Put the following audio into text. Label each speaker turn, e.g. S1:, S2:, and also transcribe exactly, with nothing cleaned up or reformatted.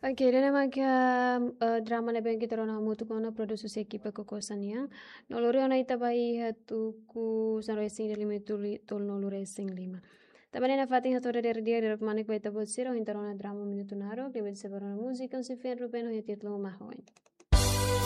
S1: Okey, dan namaga uh, drama na bem kita rona mutu kona produsu equipa kokosania. Nolore ona ita bai hatuku san racing de lima tuli tol nolu racing lima. Também na fatin hatore der dia der manik bai tabot siro intarona drama minuto naro, que bet sebarona música, se fen ruben ho yatit lo mahoin.